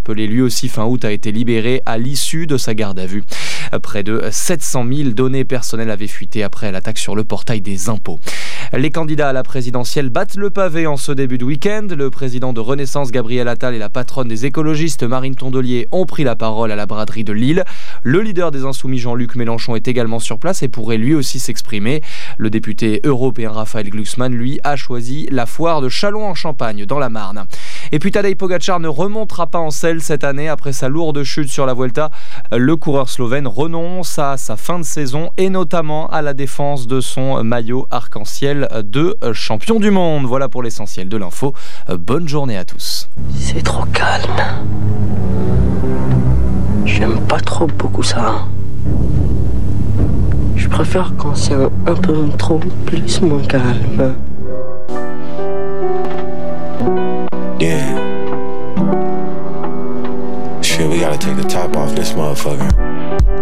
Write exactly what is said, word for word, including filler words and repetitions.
interpellé lui aussi fin août, a été libéré à l'issue de sa garde à vue. Près de sept cent mille données personnelles avaient fuité après l'attaque sur le portail des impôts. Les candidats à la présidentielle battent le pavé en ce début de week-end. Le président de Renaissance, Gabriel Attal, et la patronne des écologistes, Marine Tondelier, ont pris la parole à la braderie de Lille. Le leader des Insoumis, Jean-Luc Mélenchon, est également sur place et pourrait lui aussi s'exprimer. Le député européen Raphaël Glucksmann, lui, a choisi la foire de Châlons-en-Champagne, dans la Marne. Et puis Tadej Pogačar ne remontera pas en selle cette année après sa lourde chute sur la Vuelta. Le coureur slovène renonce à sa fin de saison et notamment à la défense de son maillot arc-en-ciel de champion du monde. Voilà pour l'essentiel de l'info. Bonne journée à tous. C'est trop calme. J'aime pas trop beaucoup ça. Je préfère quand c'est un, un peu trop plus moins calme. Yeah. Shit, we gotta take the top off this motherfucker.